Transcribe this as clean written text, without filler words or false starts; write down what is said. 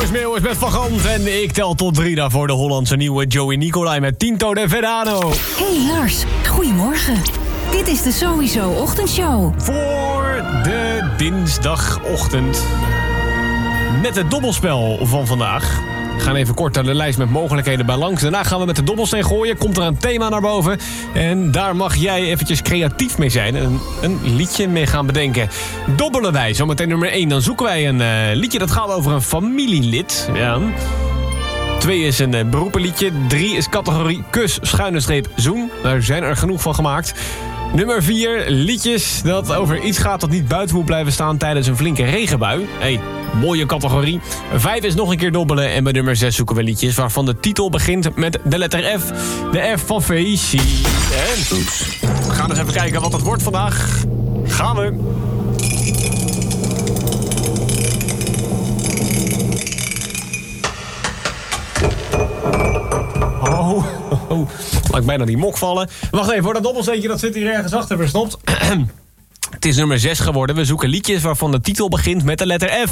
Meeuwis met Van Gant en ik tel tot 3 daarvoor de Hollandse nieuwe Joey Nicolai met Tinto de Verano. Hey Lars, goedemorgen. Dit is de Sowieso Ochtendshow. Voor de dinsdagochtend met het dobbelspel van vandaag. We gaan even kort naar de lijst met mogelijkheden bij langs. Daarna gaan we met de dobbelsteen gooien. Komt er een thema naar boven. En daar mag jij eventjes creatief mee zijn. En een liedje mee gaan bedenken. Dobbelen wij. Zometeen nummer 1. Dan zoeken wij een liedje dat gaat over een familielid. Ja. 2 is een beroepenliedje. 3 is categorie kus, zoen. Daar zijn er genoeg van gemaakt. Nummer 4, liedjes dat over iets gaat dat niet buiten moet blijven staan tijdens een flinke regenbui. Hey, mooie categorie. 5 is nog een keer dobbelen. En bij nummer 6 zoeken we liedjes waarvan de titel begint met de letter F. De F van Felici. En we gaan eens even kijken wat het wordt vandaag. Gaan we. Laat ik bijna die mok vallen. Wacht even hoor, dat dobbelsteentje dat zit hier ergens achter verstopt. Het is nummer 6 geworden. We zoeken liedjes waarvan de titel begint met de letter F.